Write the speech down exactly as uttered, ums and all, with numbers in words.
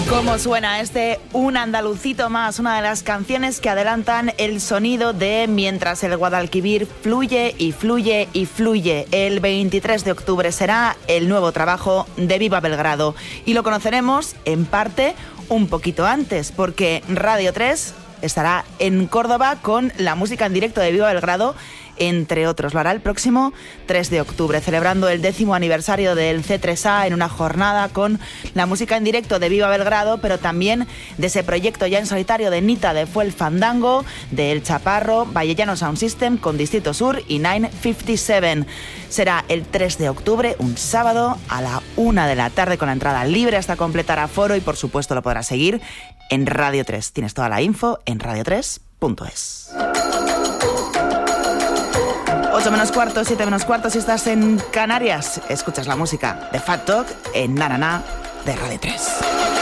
¿Cómo suena este Un Andalucito Más? Una de las canciones que adelantan el sonido de Mientras el Guadalquivir fluye y fluye y fluye. El veintitrés de octubre será el nuevo trabajo de Viva Belgrado y lo conoceremos en parte un poquito antes, porque Radio tres estará en Córdoba con la música en directo de Viva Belgrado, entre otros. Lo hará el próximo tres de octubre, celebrando el décimo aniversario del C tres A en una jornada con la música en directo de Viva Belgrado, pero también de ese proyecto ya en solitario de Nita de Fue el Fandango, de El Chaparro, Vallellano Sound System con Distrito Sur y nueve cincuenta y siete. Será el tres de octubre, un sábado, a la una de la tarde, con la entrada libre hasta completar aforo, y por supuesto lo podrás seguir en Radio tres. Tienes toda la info en radio tres punto es. ocho menos cuarto, siete menos cuarto si estás en Canarias. Escuchas la música de Fat Talk en Na Na Na de Radio tres.